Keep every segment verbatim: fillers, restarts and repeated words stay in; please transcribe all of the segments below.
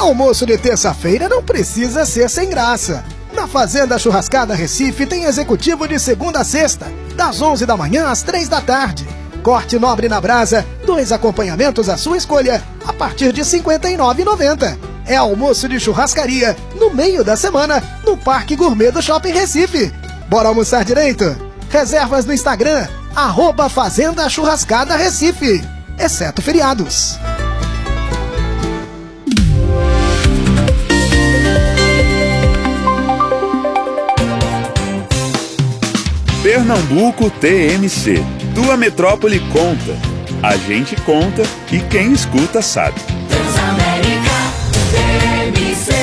Almoço de terça-feira não precisa ser sem graça. Na Fazenda Churrascada Recife tem executivo de segunda a sexta, das onze da manhã às três da tarde. Corte nobre na brasa, dois acompanhamentos à sua escolha, a partir de cinquenta e nove reais e noventa centavos. É almoço de churrascaria, no meio da semana, no Parque Gourmet do Shopping Recife. Bora almoçar direito? Reservas no Instagram, arroba Fazenda Churrascada Recife, exceto feriados. Pernambuco T M C. Tua metrópole conta. A gente conta e quem escuta sabe. Transamérica T M C.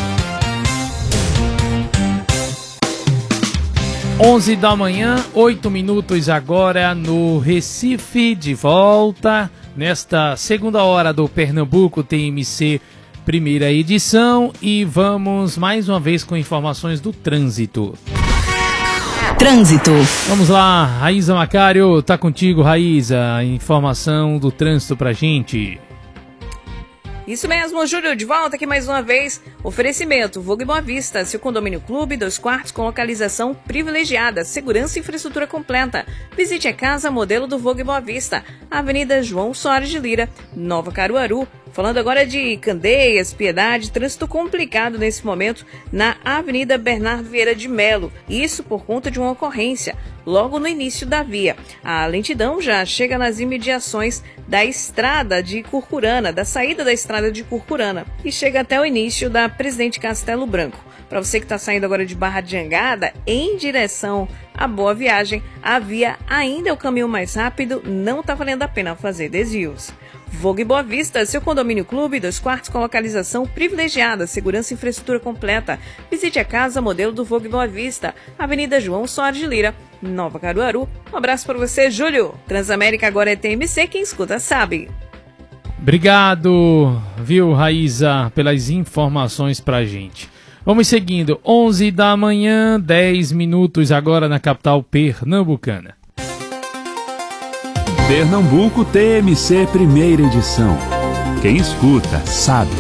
onze da manhã, oito minutos agora no Recife, de volta nesta segunda hora do Pernambuco T M C, primeira edição, e vamos mais uma vez com informações do trânsito. Trânsito. Vamos lá, Raíza Macário, tá contigo, Raíza, informação do trânsito pra gente. Isso mesmo, Júlio, de volta aqui mais uma vez. Oferecimento, Vogue Boa Vista, seu condomínio clube, dois quartos com localização privilegiada, segurança e infraestrutura completa. Visite a casa modelo do Vogue Boa Vista, Avenida João Soares de Lira, Nova Caruaru. Falando agora de Candeias, Piedade, trânsito complicado nesse momento na Avenida Bernardo Vieira de Melo. Isso por conta de uma ocorrência logo no início da via. A lentidão já chega nas imediações da estrada de Curcurana, da saída da estrada de Curcurana, e chega até o início da Presidente Castelo Branco. Para você que está saindo agora de Barra de Jangada em direção à Boa Viagem, a via ainda é o caminho mais rápido, não está valendo a pena fazer desvios. Vogue Boa Vista, seu condomínio clube, dois quartos com localização privilegiada, segurança e infraestrutura completa. Visite a casa modelo do Vogue Boa Vista, Avenida João Soares de Lira, Nova Caruaru. Um abraço para você, Júlio. Transamérica agora é T M C, quem escuta sabe. Obrigado, viu, Raíza, pelas informações pra gente. Vamos seguindo, onze da manhã, dez minutos agora na capital pernambucana. Pernambuco T M C, primeira edição. Quem escuta sabe.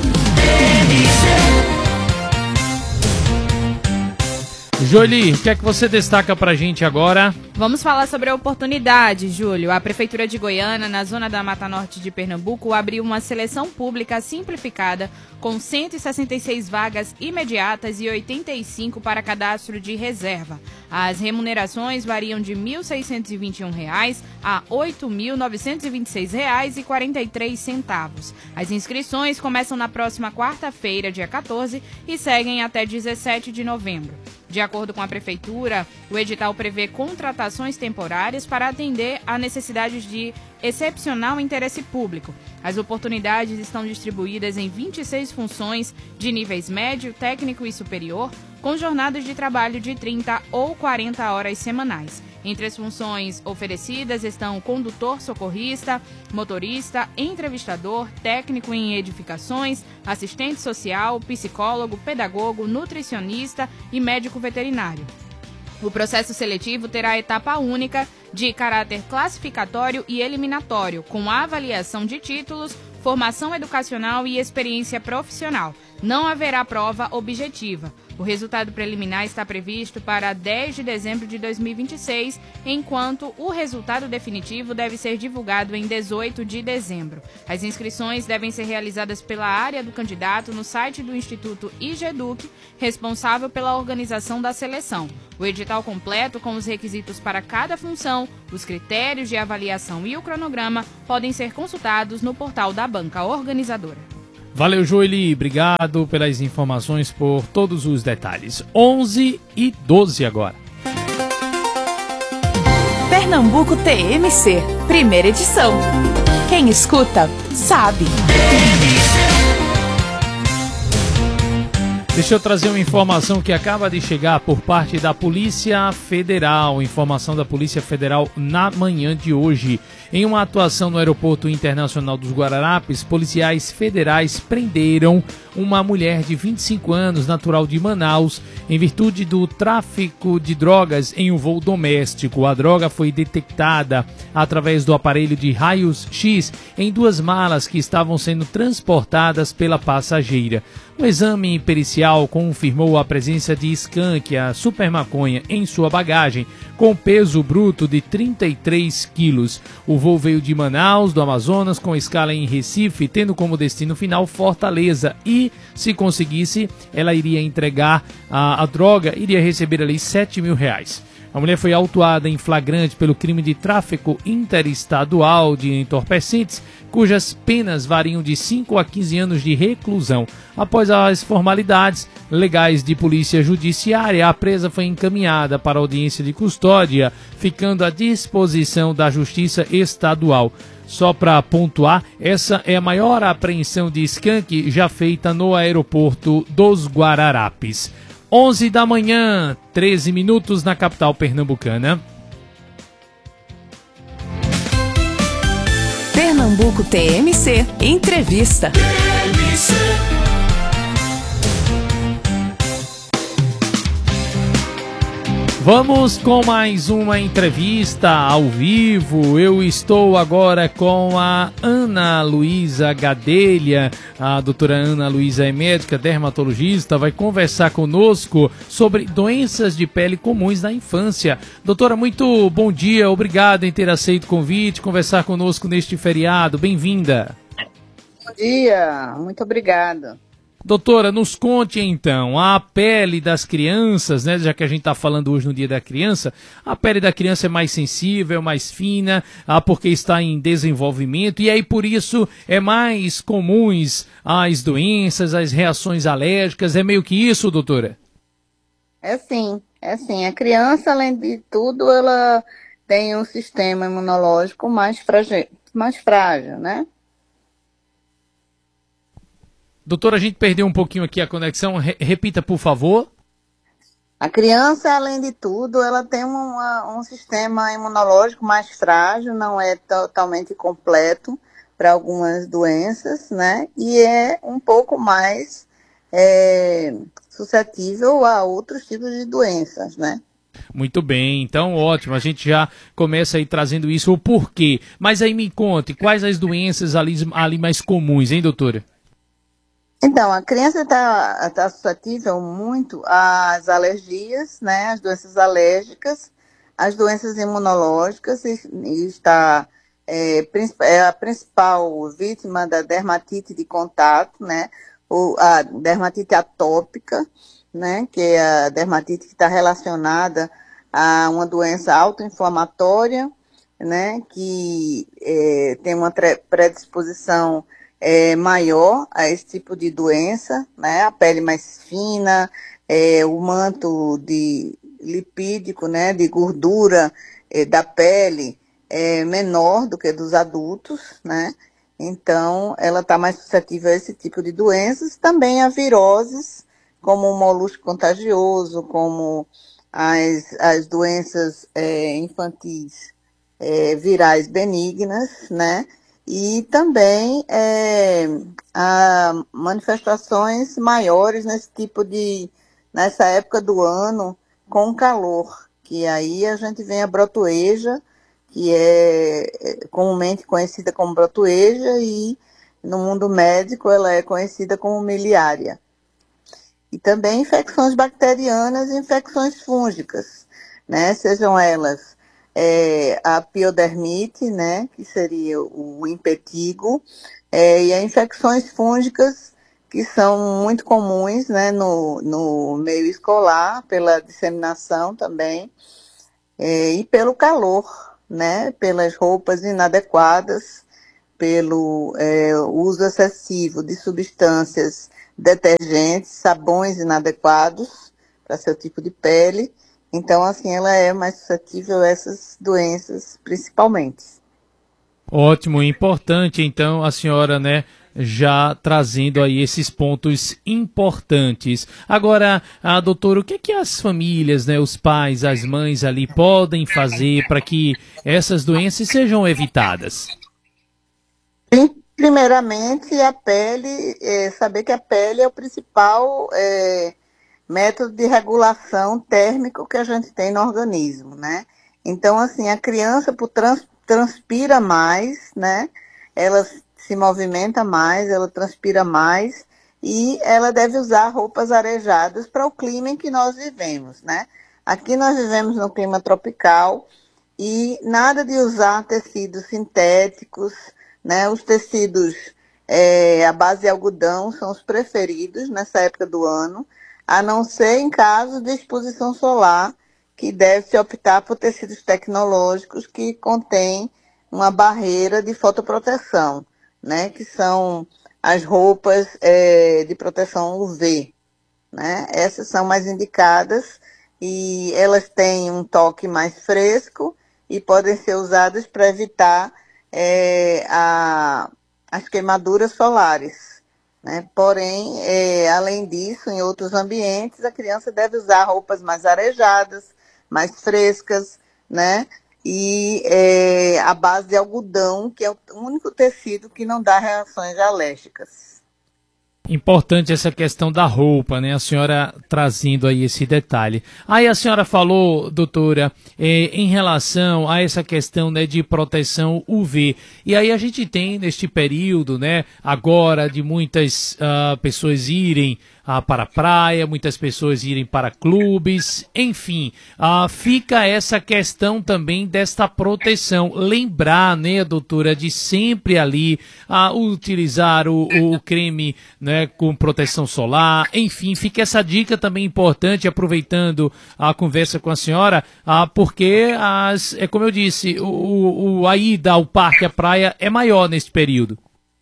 Joeli, o que é que você destaca pra gente agora? Vamos falar sobre a oportunidade, Júlio. A Prefeitura de Goiânia, na zona da Mata Norte de Pernambuco, abriu uma seleção pública simplificada com cento e sessenta e seis vagas imediatas e oitenta e cinco para cadastro de reserva. As remunerações variam de mil seiscentos e vinte e um reais a oito mil novecentos e vinte e seis reais e quarenta e três centavos. As inscrições começam na próxima quarta-feira, dia quatorze, e seguem até dezessete de novembro. De acordo com a Prefeitura, o edital prevê contratações temporárias para atender a necessidades de excepcional interesse público. As oportunidades estão distribuídas em vinte e seis funções de níveis médio, técnico e superior, com jornadas de trabalho de trinta ou quarenta horas semanais. Entre as funções oferecidas estão condutor socorrista, motorista, entrevistador, técnico em edificações, assistente social, psicólogo, pedagogo, nutricionista e médico veterinário. O processo seletivo terá etapa única de caráter classificatório e eliminatório, com avaliação de títulos, formação educacional e experiência profissional. Não haverá prova objetiva. O resultado preliminar está previsto para dez de dezembro de dois mil e vinte e seis, enquanto o resultado definitivo deve ser divulgado em dezoito de dezembro. As inscrições devem ser realizadas pela área do candidato no site do Instituto IGEDUC, responsável pela organização da seleção. O edital completo com os requisitos para cada função, os critérios de avaliação e o cronograma podem ser consultados no portal da banca organizadora. Valeu, Joeli, obrigado pelas informações, por todos os detalhes. onze e doze agora. Pernambuco T M C, primeira edição. Quem escuta, sabe. Deixa eu trazer uma informação que acaba de chegar por parte da Polícia Federal. Informação da Polícia Federal na manhã de hoje. Em uma atuação no Aeroporto Internacional dos Guararapes, policiais federais prenderam uma mulher de vinte e cinco anos, natural de Manaus, em virtude do tráfico de drogas em um voo doméstico. A droga foi detectada através do aparelho de raios X em duas malas que estavam sendo transportadas pela passageira. O exame pericial confirmou a presença de skunk, a super maconha, em sua bagagem, com peso bruto de trinta e três quilos. O voo veio de Manaus, do Amazonas, com escala em Recife, tendo como destino final Fortaleza. E, se conseguisse, ela iria entregar a, a droga, iria receber ali sete mil reais. A mulher foi autuada em flagrante pelo crime de tráfico interestadual de entorpecentes, cujas penas variam de cinco a quinze anos de reclusão. Após as formalidades legais de polícia judiciária, a presa foi encaminhada para a audiência de custódia, ficando à disposição da Justiça Estadual. Só para pontuar, essa é a maior apreensão de skunk já feita no aeroporto dos Guararapes. onze da manhã, treze minutos na capital pernambucana. Pernambuco T M C. Entrevista. Vamos com mais uma entrevista ao vivo. Eu estou agora com a Ana Luísa Gadelha. A doutora Ana Luísa é médica, dermatologista, vai conversar conosco sobre doenças de pele comuns da infância. Doutora, muito bom dia, obrigado em ter aceito o convite, conversar conosco neste feriado. Bem-vinda. Bom dia, muito obrigada. Doutora, nos conte então, a pele das crianças, né, já que a gente está falando hoje no Dia da Criança, a pele da criança é mais sensível, mais fina, ah, porque está em desenvolvimento, e aí por isso é mais comuns as doenças, as reações alérgicas, é meio que isso, doutora? É sim, é sim. A criança, além de tudo, ela tem um sistema imunológico mais frágil, mais frágil, né? Doutora, a gente perdeu um pouquinho aqui a conexão. Re- repita, por favor. A criança, além de tudo, ela tem uma, um sistema imunológico mais frágil, não é totalmente completo para algumas doenças, né? E é um pouco mais é, suscetível a outros tipos de doenças, né? Muito bem, então ótimo, a gente já começa aí trazendo isso, o porquê. Mas aí me conte, quais as doenças ali, ali mais comuns, hein, doutora? Então, a criança está tá suscetível muito às alergias, né, às doenças alérgicas, às doenças imunológicas, e, e está, é, é a principal vítima da dermatite de contato, né, ou a dermatite atópica, né, que é a dermatite que está relacionada a uma doença autoinflamatória, né, que é, tem uma predisposição É, maior a esse tipo de doença, né? A pele mais fina, é, o manto de lipídico, né? De gordura é, da pele é menor do que dos adultos, né? Então, ela está mais suscetível a esse tipo de doenças. Também a viroses, como o molusco contagioso, como as, as doenças é, infantis é, virais benignas, né? E também é, há manifestações maiores nesse tipo de, nessa época do ano, com calor, que aí a gente vem a brotoeja, que é comumente conhecida como brotoeja, e no mundo médico ela é conhecida como miliária. E também infecções bacterianas e infecções fúngicas, né, sejam elas É, a piodermite, né, que seria o impetigo, é, e as infecções fúngicas, que são muito comuns, né, no, no meio escolar, pela disseminação também, é, e pelo calor, né, pelas roupas inadequadas, pelo é, uso excessivo de substâncias detergentes, sabões inadequados para seu tipo de pele. Então, assim, ela é mais suscetível a essas doenças, principalmente. Ótimo, importante, então, a senhora, né, já trazendo aí esses pontos importantes. Agora, a doutora, o que é que as famílias, né, os pais, as mães ali podem fazer para que essas doenças sejam evitadas? Primeiramente, a pele, é, saber que a pele é o principal é, método de regulação térmico que a gente tem no organismo, né? Então, assim, a criança por trans, transpira mais, né? Ela se movimenta mais, ela transpira mais e ela deve usar roupas arejadas para o clima em que nós vivemos, né? Aqui nós vivemos no clima tropical e nada de usar tecidos sintéticos, né? Os tecidos é, à base de algodão são os preferidos nessa época do ano, a não ser em casos de exposição solar, que deve-se optar por tecidos tecnológicos que contêm uma barreira de fotoproteção, né? Que são as roupas é, de proteção U V, né? Essas são mais indicadas e elas têm um toque mais fresco e podem ser usadas para evitar É, a, as queimaduras solares, né? Porém, é, além disso, em outros ambientes, a criança deve usar roupas mais arejadas, mais frescas, né? E é, a base de algodão, que é o único tecido que não dá reações alérgicas. Importante essa questão da roupa, né? A senhora trazendo aí esse detalhe. Aí a senhora falou, doutora, eh, em relação a essa questão, né, de proteção U V. E aí a gente tem neste período, né, agora de muitas uh, pessoas irem ah, para a praia, muitas pessoas irem para clubes, enfim, ah, fica essa questão também desta proteção. Lembrar, né, doutora, de sempre ali ah, utilizar o, o creme, né, com proteção solar, enfim, fica essa dica também importante, aproveitando a conversa com a senhora, ah, porque, as, é como eu disse, o, o, a ida ao parque, à praia é maior nesse período.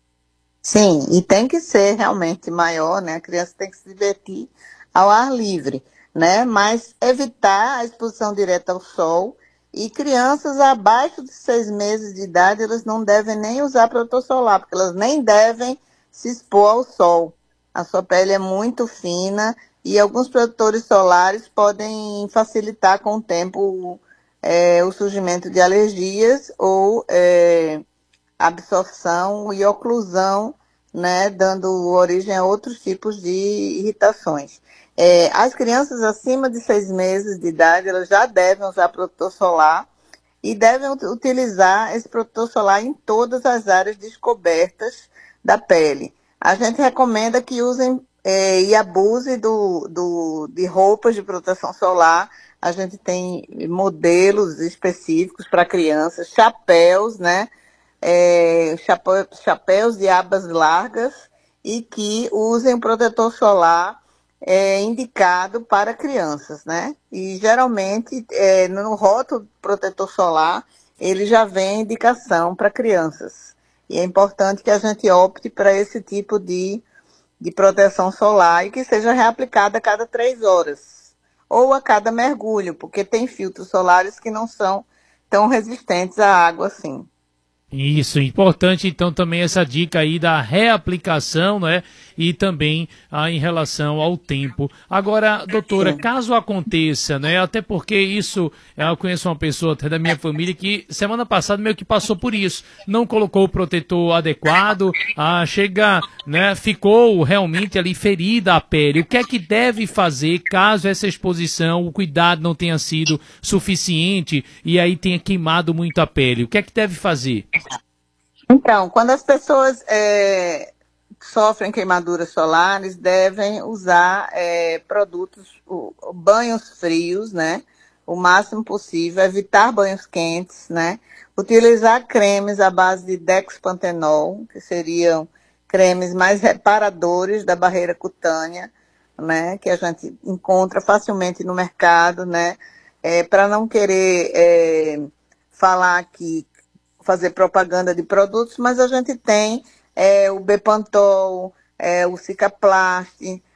Sim, e tem que ser realmente maior, né? A criança tem que se divertir ao ar livre, né? Mas evitar a exposição direta ao sol e crianças abaixo de seis meses de idade, elas não devem nem usar protetor solar, porque elas nem devem se expor ao sol. A sua pele é muito fina e alguns protetores solares podem facilitar com o tempo é, o surgimento de alergias ou é, absorção e oclusão, né, dando origem a outros tipos de irritações. É, as crianças acima de seis meses de idade, elas já devem usar protetor solar e devem utilizar esse protetor solar em todas as áreas descobertas da pele. A gente recomenda que usem é, e abusem do, do, de roupas de proteção solar. A gente tem modelos específicos para crianças, chapéus, né? É, chapéu, chapéus de abas largas e que usem o protetor solar é, indicado para crianças, né? E geralmente é, no rótulo protetor solar ele já vem indicação para crianças. E é importante que a gente opte para esse tipo de, de proteção solar e que seja reaplicada a cada três horas ou a cada mergulho, porque tem filtros solares que não são tão resistentes à água assim. Isso, importante então também essa dica aí da reaplicação, né? E também ah, em relação ao tempo. Agora, doutora, caso aconteça, né? Até porque isso, eu conheço uma pessoa até da minha família que semana passada meio que passou por isso. Não colocou o protetor adequado, ah, chega, né? Ficou realmente ali ferida a pele. O que é que deve fazer caso essa exposição, o cuidado não tenha sido suficiente e aí tenha queimado muito a pele? O que é que deve fazer? Então, quando as pessoas é, sofrem queimaduras solares, devem usar é, produtos, o, banhos frios, né? O máximo possível, evitar banhos quentes, né? Utilizar cremes à base de dexpantenol, que seriam cremes mais reparadores da barreira cutânea, né? Que a gente encontra facilmente no mercado, né? É, para não querer é, falar que fazer propaganda de produtos, mas a gente tem é, o Bepantol, é, o Cicaplast,